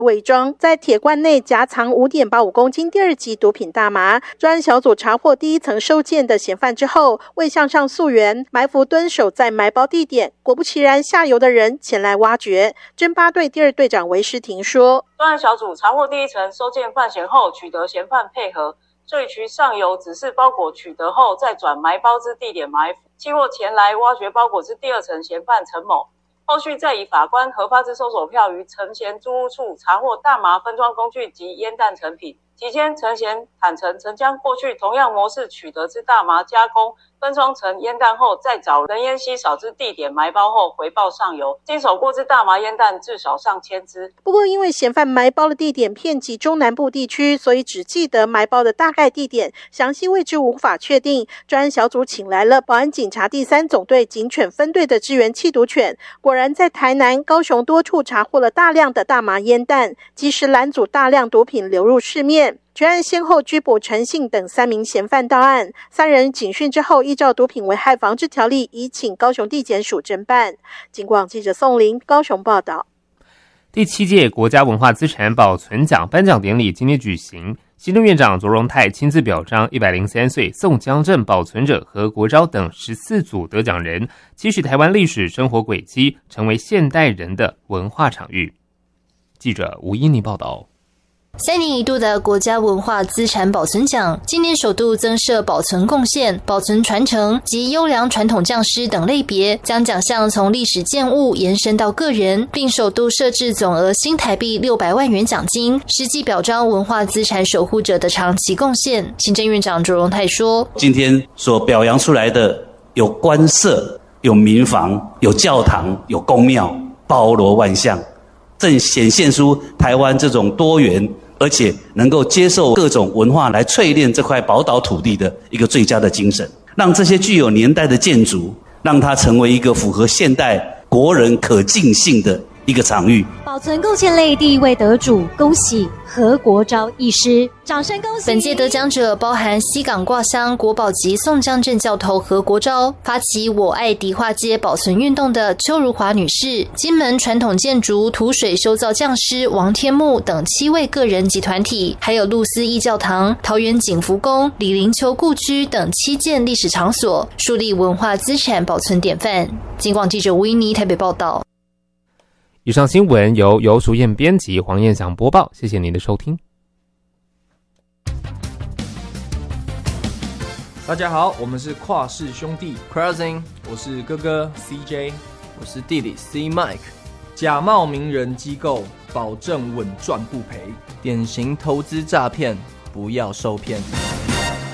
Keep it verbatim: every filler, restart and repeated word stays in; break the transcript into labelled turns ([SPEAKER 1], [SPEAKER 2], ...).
[SPEAKER 1] 伪装在铁罐内夹藏 五点八五公斤第二级毒品大麻。专案小组查获第一层收件的嫌犯之后，为向上溯源，埋伏蹲守在埋包地点，果不其然，下游的人前来挖掘。侦八队第二队长韦诗婷说，
[SPEAKER 2] 专案小组查获第一层收件犯嫌后，取得嫌犯配合，坠渠上游指示包裹取得后，再转埋包之地点埋伏，期获前来挖掘包裹之第二层嫌犯陈某。后续再以法官核发之搜索票于陈嫌租屋处查获大麻分装工具及烟弹成品。期间，陈嫌坦承曾将过去同样模式取得之大麻加工分装成烟弹后，再找人烟稀少之地点埋包后回报上游，经手过之大麻烟弹至少上千支。
[SPEAKER 1] 不过，因为嫌犯埋包的地点遍及中南部地区，所以只记得埋包的大概地点，详细位置无法确定。专案小组请来了保安警察第三总队警犬分队的支援缉毒犬，果然在台南、高雄多处查获了大量的大麻烟弹，及时拦阻大量毒品流入市面。全案先后拘捕陈姓等三名嫌犯到案，三人警讯之后，依照毒品危害防治条例，移请高雄地检署侦办。警广记者宋林高雄报道。
[SPEAKER 3] 第七届国家文化资产保存奖颁奖典礼今天举行，行政院长卓荣泰亲自表彰一百零三岁宋江镇保存者和国昭等十四组得奖人，期许台湾历史生活轨迹成为现代人的文化场域。记者吴依妮报道。
[SPEAKER 4] 三年一度的国家文化资产保存奖，今年首度增设保存贡献、保存传承及优良传统匠师等类别，将奖项从历史建物延伸到个人，并首度设置总额新台币六百万元奖金，实际表彰文化资产守护者的长期贡献。行政院长卓荣泰说，
[SPEAKER 5] 今天所表扬出来的有官舍、有民房、有教堂、有公庙，包罗万象，正显现出台湾这种多元而且能够接受各种文化来淬炼这块宝岛土地的一个最佳的精神，让这些具有年代的建筑，让它成为一个符合现代国人可敬性的一个场域。
[SPEAKER 6] 保存贡献类第一位得主，恭喜何国昭医师，掌声恭喜！
[SPEAKER 4] 本届得奖者包含西港挂香国宝级宋江镇教头何国昭，发起我爱迪化街保存运动的邱如华女士，金门传统建筑土水修造匠师王天木等七位个人及团体，还有露丝义教堂、桃园景福宫、李林秋故居等七件历史场所，树立文化资产保存典范。警广记者吴依妮台北报道。
[SPEAKER 3] 以上新闻由游淑燕编辑，黄燕祥播报，谢谢您的收听。
[SPEAKER 7] 大家好，我们是跨氏兄弟 Crossing， 我是哥哥 C J， 我是弟弟 C Mike。假冒名人机构，保证稳赚不赔，典型投资诈骗，不要受骗。